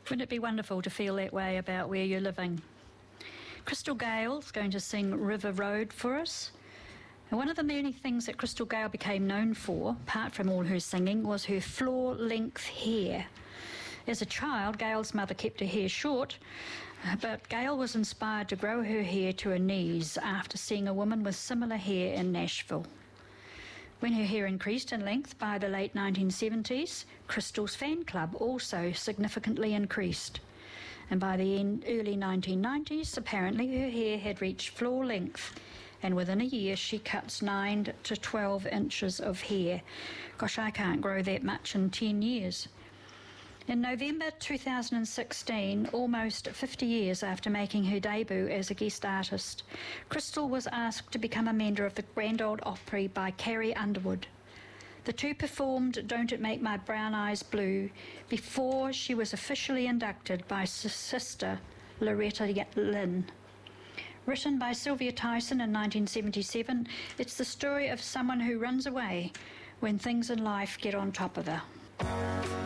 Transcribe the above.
Wouldn't it be wonderful to feel that way about where you're living? Crystal Gale's going to sing River Road for us. And one of the many things that Crystal Gale became known for, apart from all her singing, was her floor-length hair. As a child, Gale's mother kept her hair short, but Gale was inspired to grow her hair to her knees after seeing a woman with similar hair in Nashville. When her hair increased in length by the late 1970s, Crystal's fan club also significantly increased. And by the early 1990s, apparently her hair had reached floor length, and within a year she cuts 9 to 12 inches of hair. Gosh, I can't grow that much in 10 years. In November 2016, almost 50 years after making her debut as a guest artist, Crystal was asked to become a member of the Grand Ole Opry by Carrie Underwood. The two performed Don't It Make My Brown Eyes Blue before she was officially inducted by sister Loretta Lynn. Written by Sylvia Tyson in 1977, it's the story of someone who runs away when things in life get on top of her.